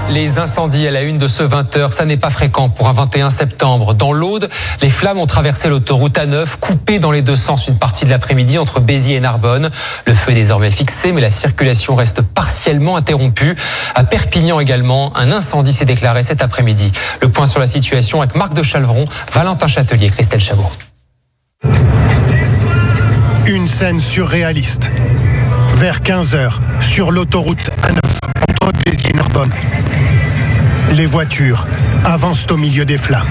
Les incendies à la une de ce 20h, ça n'est pas fréquent pour un 21 septembre. Dans l'Aude, les flammes ont traversé l'autoroute A9, coupée dans les deux sens une partie de l'après-midi entre Béziers et Narbonne. Le feu est désormais fixé, mais la circulation reste partiellement interrompue. À Perpignan également, un incendie s'est déclaré cet après-midi. Le point sur la situation avec Marc de Chalvron, Valentin Châtelier et Christelle Chabot. Une scène surréaliste. Vers 15h, sur l'autoroute A9, entre Béziers et Narbonne. Les voitures avancent au milieu des flammes.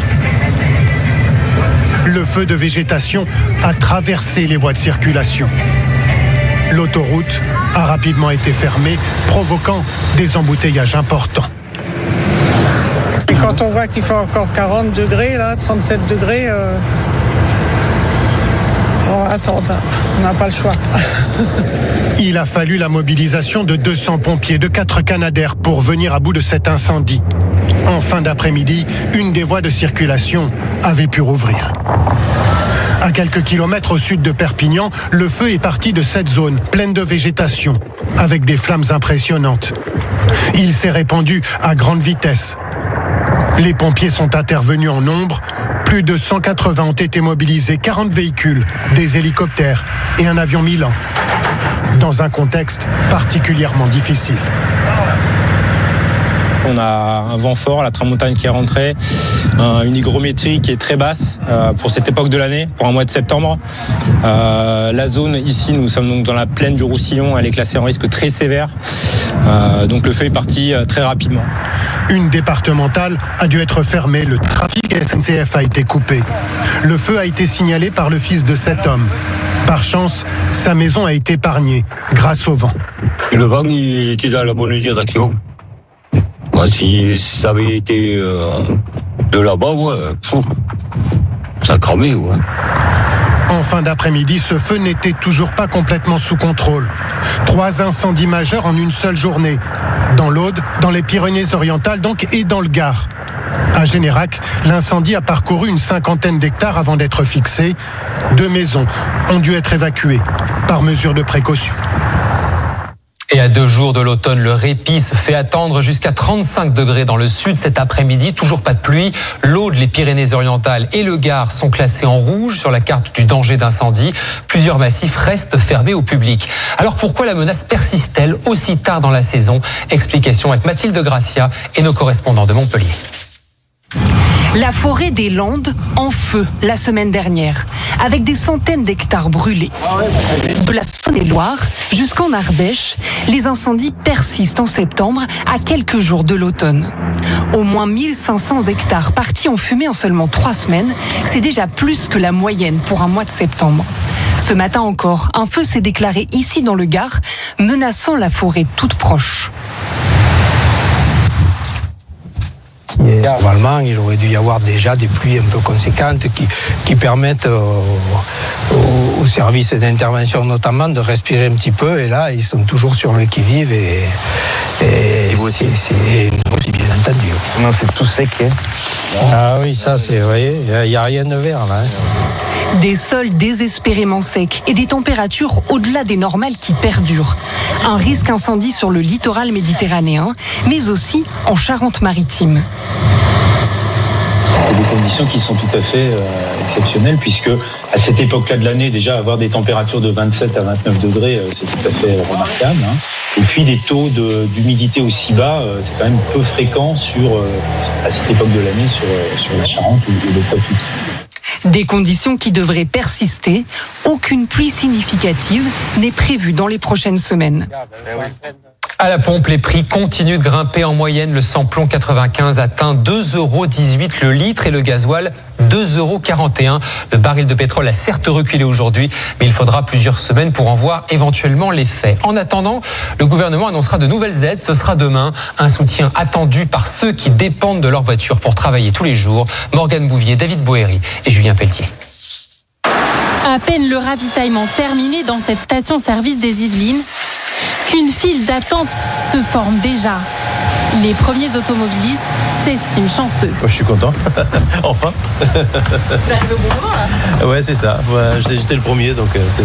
Le feu de végétation a traversé les voies de circulation. L'autoroute a rapidement été fermée, provoquant des embouteillages importants. Et quand on voit qu'il fait encore 40 degrés, là, 37 degrés, on va attendre, on n'a pas le choix. Il a fallu la mobilisation de 200 pompiers, de 4 Canadair pour venir à bout de cet incendie. En fin d'après-midi, une des voies de circulation avait pu rouvrir. À quelques kilomètres au sud de Perpignan, le feu est parti de cette zone pleine de végétation, avec des flammes impressionnantes. Il s'est répandu à grande vitesse. Les pompiers sont intervenus en nombre. Plus de 180 ont été mobilisés, 40 véhicules, des hélicoptères et un avion Milan. Dans un contexte particulièrement difficile. On a un vent fort, la tramontane qui est rentrée, une hygrométrie qui est très basse pour cette époque de l'année, pour un mois de septembre. La zone ici, nous sommes donc dans la plaine du Roussillon, elle est classée en risque très sévère. Donc le feu est parti très rapidement. Une départementale a dû être fermée, le trafic SNCF a été coupé. Le feu a été signalé par le fils de cet homme. Par chance, sa maison a été épargnée grâce au vent. Le vent, il était dans la bonne direction. Moi, si ça avait été de là-bas, ça cramait. Ouais. En fin d'après-midi, ce feu n'était toujours pas complètement sous contrôle. 3 incendies majeurs en une seule journée. Dans l'Aude, dans les Pyrénées-Orientales donc, et dans le Gard. À Générac, l'incendie a parcouru une 50aine d'hectares avant d'être fixé. 2 maisons ont dû être évacuées par mesure de précaution. Et à 2 jours de l'automne, le répit se fait attendre jusqu'à 35 degrés dans le sud cet après-midi. Toujours pas de pluie. L'Aude, les Pyrénées-Orientales et le Gard sont classés en rouge sur la carte du danger d'incendie. Plusieurs massifs restent fermés au public. Alors pourquoi la menace persiste-t-elle aussi tard dans la saison? Explication avec Mathilde Gracia et nos correspondants de Montpellier. La forêt des Landes en feu la semaine dernière, avec des centaines d'hectares brûlés. De la Saône-et-Loire jusqu'en Ardèche, les incendies persistent en septembre à quelques jours de l'automne. Au moins 1500 hectares partis en fumée en seulement 3 semaines, c'est déjà plus que la moyenne pour un mois de septembre. Ce matin encore, un feu s'est déclaré ici dans le Gard, menaçant la forêt toute proche. Normalement, il aurait dû y avoir déjà des pluies un peu conséquentes qui permettent aux services d'intervention notamment de respirer un petit peu. Et là, ils sont toujours sur le qui-vive et vous aussi, bien entendu. Non, c'est tout sec. Ah oui, ça c'est, vous voyez, il n'y a rien de vert là. Des sols désespérément secs et des températures au-delà des normales qui perdurent. Un risque incendie sur le littoral méditerranéen, mais aussi en Charente-Maritime. Des conditions qui sont tout à fait exceptionnelles, puisque à cette époque-là de l'année, déjà avoir des températures de 27 à 29 degrés, c'est tout à fait remarquable. Et puis des taux d'humidité aussi bas, c'est quand même peu fréquent à cette époque de l'année sur la Charente ou le Poitou. Des conditions qui devraient persister. Aucune pluie significative n'est prévue dans les prochaines semaines. À la pompe, les prix continuent de grimper en moyenne. Le samplon 95 atteint 2,18 € le litre et le gasoil 2,41 €. Le baril de pétrole a certes reculé aujourd'hui, mais il faudra plusieurs semaines pour en voir éventuellement l'effet. En attendant, le gouvernement annoncera de nouvelles aides. Ce sera demain un soutien attendu par ceux qui dépendent de leur voiture pour travailler tous les jours. Morgane Bouvier, David Boéry et Julien Pelletier. À peine le ravitaillement terminé dans cette station-service des Yvelines, qu'une file d'attente se forme déjà. Les premiers automobilistes s'estiment chanceux. Je suis content. Enfin. Vous arrivez au bon moment là. Ouais, c'est ça. Ouais, j'étais le premier, donc c'est